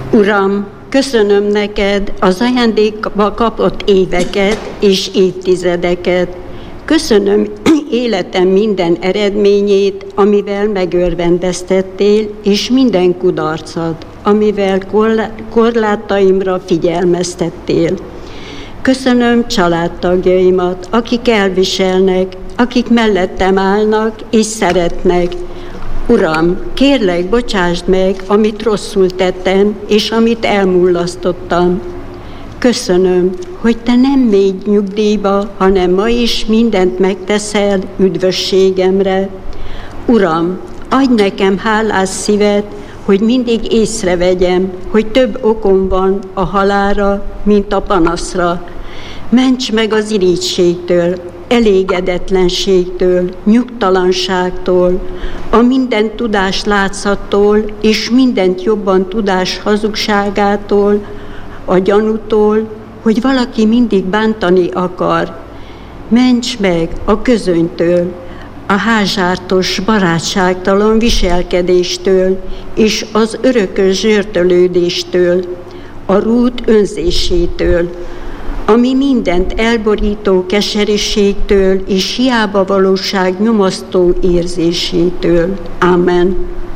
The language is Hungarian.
Uram, köszönöm neked az ajándékba kapott éveket és évtizedeket. Köszönöm életem minden eredményét, amivel megörvendeztettél, és minden kudarcot, amivel korlátaimra figyelmeztettél. Köszönöm családtagjaimat, akik elviselnek, akik mellettem állnak és szeretnek. Uram, kérlek, bocsásd meg, amit rosszul tettem, és amit elmullasztottam. Köszönöm, hogy te nem mégy nyugdíjba, hanem ma is mindent megteszel üdvösségemre. Uram, adj nekem hálás szívet, hogy mindig észrevegyem, hogy több okom van a halálra, mint a panaszra. Ments meg az irigységtől, elégedetlenségtől, nyugtalanságtól, a minden tudás látszattól és mindent jobban tudás hazugságától, a gyanútól, hogy valaki mindig bántani akar. Ments meg a közönytől, a házsártos, barátságtalan viselkedéstől és az örökös zsörtölődéstől, a rút önzésétől, ami mindent elborító keserűségtől és hiába valóság nyomasztó érzésétől. Amen.